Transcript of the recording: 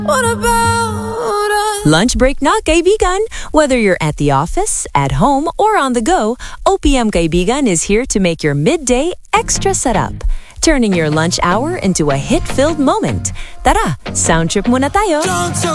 What about us? Lunch break na, kaibigan! Whether you're at the office, at home, or on the go, OPM Kaibigan is here to make your midday extra sarap, turning your lunch hour into a hit-filled moment. Tara, sound trip muna tayo!